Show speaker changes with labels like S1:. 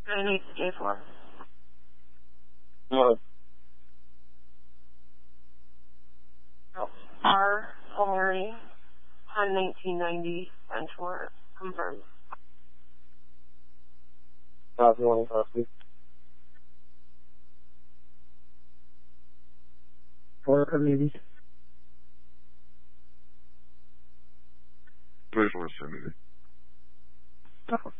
S1: J4.
S2: What?
S1: R. Polarity, 1990, Benchmark, confirmed.
S2: Copy, 1 copy.
S3: For maybe.
S4: 347.